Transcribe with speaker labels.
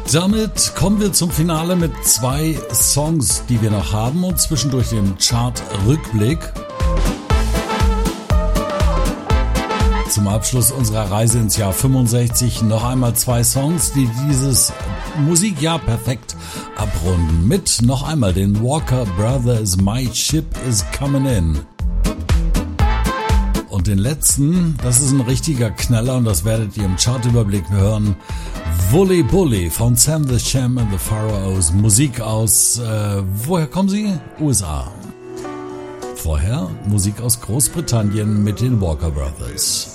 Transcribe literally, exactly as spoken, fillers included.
Speaker 1: Damit kommen wir zum Finale mit zwei Songs, die wir noch haben und zwischendurch den Chart-Rückblick. Zum Abschluss unserer Reise ins Jahr fünfundsechzig noch einmal zwei Songs, die dieses Musikjahr perfekt abrunden. Mit noch einmal den Walker Brothers My Ship is Coming In. Und den letzten, das ist ein richtiger Knaller und das werdet ihr im Chartüberblick hören. Wooly Bully von Sam the Sham and the Pharaohs. Musik aus, äh, woher kommen sie? U S A. Vorher Musik aus Großbritannien mit den Walker Brothers.